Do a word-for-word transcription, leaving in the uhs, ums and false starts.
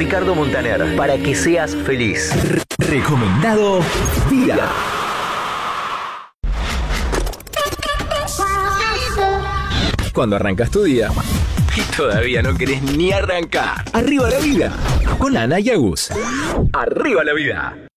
Ricardo Montaner, para que seas feliz. Recomendado Vida. Cuando arrancas tu día y todavía no querés ni arrancar. Arriba la vida, con Ana y Agus. Arriba la vida.